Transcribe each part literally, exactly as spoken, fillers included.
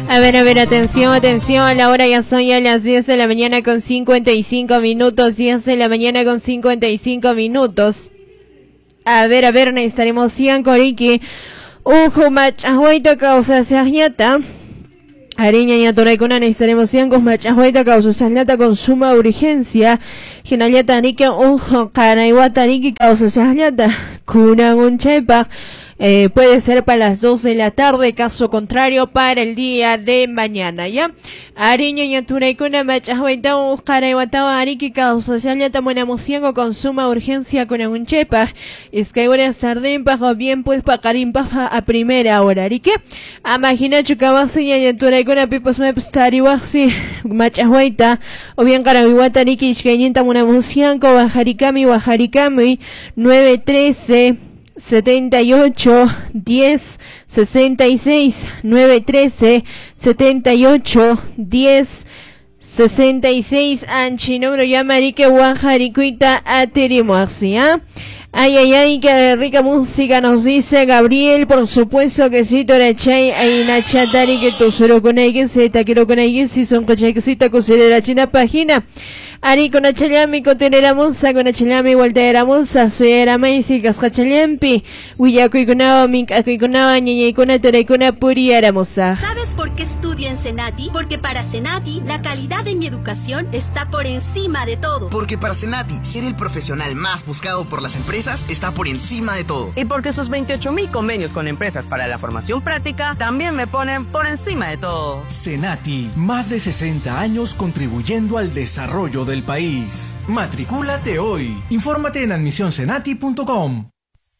A ver, a ver, atención, atención, la hora ya son ya las diez de la mañana con cincuenta y cinco minutos, diez de la mañana con cincuenta y cinco minutos. A ver, a ver, necesitaremos cien coriki, ujo machahuaita causa seañata. Ariña y Atoraicona necesitaremos cien con machahuaita causa seañata con suma urgencia. Genaliata Nika, ujo, canaiwata Niki causa seañata. Kunan un chepa. Eh, puede ser para las dos de la tarde, caso contrario para el día de mañana, ¿ya? Ariña y Aturaicuna machahuaita uskara iwatawa ariki causa seañata monamuciango con suma urgencia con un chepa. Es que buenas tardes, o bien pues pacarín paja a primera hora, ¿arique? Imagina chukawasi y Aturaicuna pipos mepstariwasi machahuaita o bien carabiwata ariki ishkayinta monamuciango bajarikami bajarikami nueve trece setenta y ocho, diez, sesenta y seis, nueve trece, setenta y ocho, diez, sesenta y seis, anchi número ya marique guajarikuita aterimuaxi, ¿ah? Ay, ay, ay, qué rica música nos dice Gabriel, por supuesto que sí, torachay, ay, nachatari, que tu suro con alguien, se ta quiero con alguien, si son cochayquisita, cosera la china página. Ari con achalami, cotenera musa, con achalami, volteera musa, suera maisi, cascachalampi, huillaco y conaba, mincaco y conaba, ñeña y cona, tora y cona, puriera musa. ¿Sabes por qué estudio en Senati? Porque para Senati, la calidad de mi educación está por encima de todo. Porque para Senati, ser el profesional más buscado por las empresas está por encima de todo. Y porque sus veintiocho mil convenios con empresas para la formación práctica también me ponen por encima de todo. Senati, más de sesenta años contribuyendo al desarrollo del país. Matricúlate hoy. Infórmate en admisión senati punto com.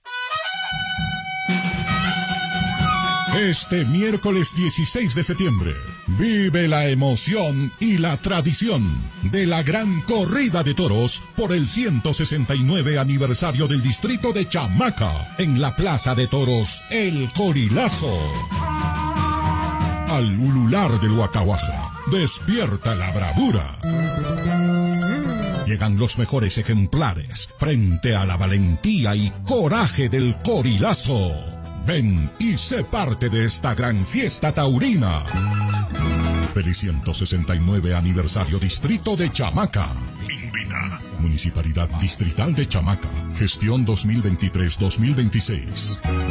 Este miércoles dieciséis de septiembre, vive la emoción y la tradición de la gran corrida de toros por el ciento sesenta y nueve aniversario del distrito de Chamaca, en la Plaza de Toros El Corilazo. Al ulular del Huacahuaja, despierta la bravura. Llegan los mejores ejemplares frente a la valentía y coraje del Corilazo. Ven y sé parte de esta gran fiesta taurina. Feliz ciento sesenta y nueve aniversario Distrito de Chamaca. Invita. Municipalidad Distrital de Chamaca. Gestión dos mil veintitrés dos mil veintiséis.